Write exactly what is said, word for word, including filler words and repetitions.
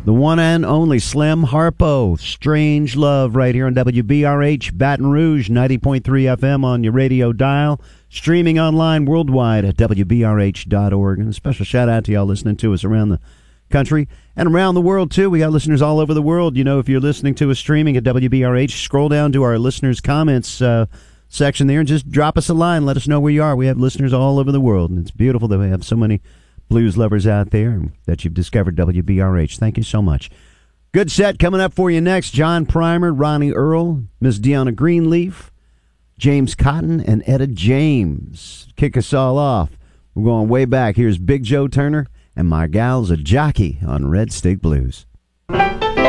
The one and only Slim Harpo, Strange Love, right here on W B R H, Baton Rouge, ninety point three F M on your radio dial, streaming online worldwide at W B R H dot org. And a special shout-out to y'all listening to us around the country and around the world, too. We got listeners all over the world. You know, if you're listening to us streaming at W B R H, scroll down to our listeners' comments uh, section there and just drop us a line. Let us know where you are. We have listeners all over the world, and it's beautiful that we have so many blues lovers out there that you've discovered W B R H. Thank you so much. Good set coming up for you next. John Primer, Ronnie Earl, Miss Deanna Greenleaf, James Cotton, and Etta James. Kick us all off. We're going way back. Here's Big Joe Turner and My Gal's a Jockey on Red Stick Blues.